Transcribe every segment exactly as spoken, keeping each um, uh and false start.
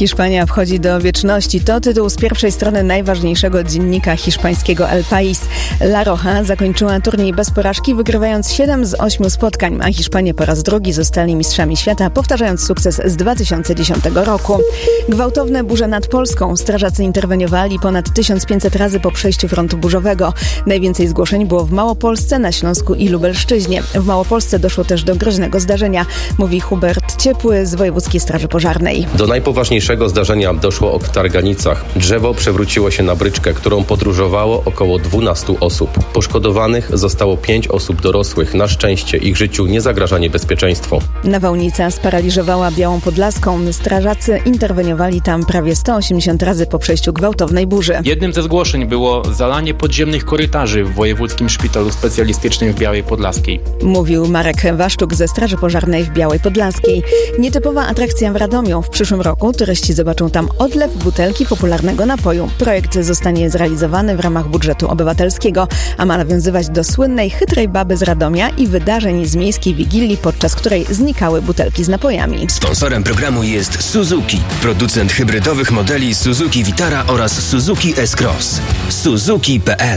Hiszpania wchodzi do wieczności. To tytuł z pierwszej strony najważniejszego dziennika hiszpańskiego El País. La Roja zakończyła turniej bez porażki, wygrywając siedem z ośmiu spotkań, a Hiszpanie po raz drugi zostali mistrzami świata, powtarzając sukces z dwa tysiące dziesiątego roku. Gwałtowne burze nad Polską. Strażacy interweniowali ponad tysiąc pięćset razy po przejściu frontu burzowego. Najwięcej zgłoszeń było w Małopolsce, na Śląsku i Lubelszczyźnie. W Małopolsce doszło też do groźnego zdarzenia, mówi Hubert Ciepły z Wojewódzkiej Straży Pożarnej. Do najpoważniejszego zdarzenia doszło w Targanicach. Drzewo przewróciło się na bryczkę, którą podróżowało około dwunastu osób. Poszkodowanych zostało pięć osób dorosłych. Na szczęście ich życiu nie zagraża niebezpieczeństwo. Nawałnica sparaliżowała Białą Podlaską. Strażacy interweniowali tam prawie sto osiemdziesiąt razy po przejściu gwałtownej burzy. Jednym ze zgłoszeń było zalanie podziemnych korytarzy w Wojewódzkim Szpitalu Specjalistycznym w Białej Podlaskiej. Mówił Marek Waszczuk ze Straży Pożarnej w Białej Podlaskiej. Nietypowa atrakcja w Radomiu. W przyszłym roku turyści zobaczą tam odlew butelki popularnego napoju. Projekt zostanie zrealizowany w ramach budżetu obywatelskiego, a ma nawiązywać do słynnej chytrej baby z Radomia i wydarzeń z miejskiej wigilii, podczas której znikały butelki z napojami. Sponsorem programu jest Suzuki, producent hybrydowych modeli Suzuki Vitara oraz Suzuki S-Cross. Suzuki kropka p l.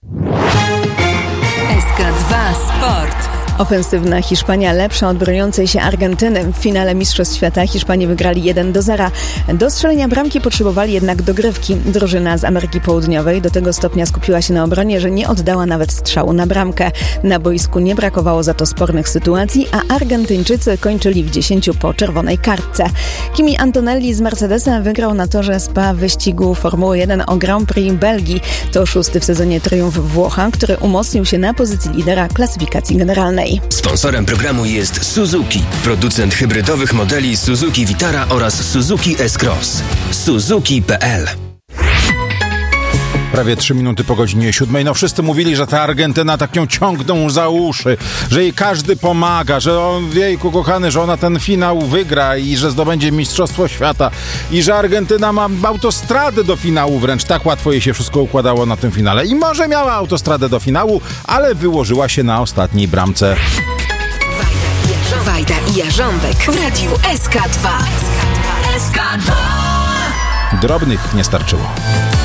S K dwa Sport. Ofensywna Hiszpania lepsza od broniącej się Argentyny. W finale Mistrzostw Świata Hiszpanie wygrali jeden do zera. Do strzelenia bramki potrzebowali jednak dogrywki. Drużyna z Ameryki Południowej do tego stopnia skupiła się na obronie, że nie oddała nawet strzału na bramkę. Na boisku nie brakowało za to spornych sytuacji, a Argentyńczycy kończyli w dziesięciu po czerwonej kartce. Kimi Antonelli z Mercedesa wygrał na torze Spa wyścigu Formuły jeden o Grand Prix Belgii. To szósty w sezonie triumf Włocha, który umocnił się na pozycji lidera klasyfikacji generalnej. Sponsorem programu jest Suzuki, producent hybrydowych modeli Suzuki Vitara oraz Suzuki S-Cross. Suzuki kropka p l. Prawie trzy minuty po godzinie siódmej. No wszyscy mówili, że ta Argentyna tak ją ciągną za uszy, że jej każdy pomaga, że on, jejku kochany, że ona ten finał wygra i że zdobędzie Mistrzostwo Świata i że Argentyna ma autostradę do finału wręcz. Tak łatwo jej się wszystko układało na tym finale. I może miała autostradę do finału, ale wyłożyła się na ostatniej bramce. Wajda i Jarząbek w Radiu S K dwa. S K dwa. Drobnych nie starczyło.